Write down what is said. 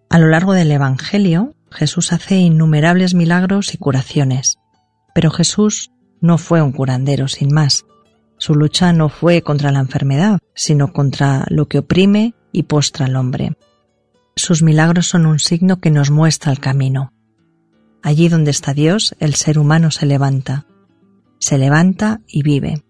A lo largo del Evangelio, Jesús hace innumerables milagros y curaciones, pero Jesús no fue un curandero sin más. Su lucha no fue contra la enfermedad, sino contra lo que oprime y postra al hombre. Sus milagros son un signo que nos muestra el camino. Allí donde está Dios, el ser humano se levanta y vive.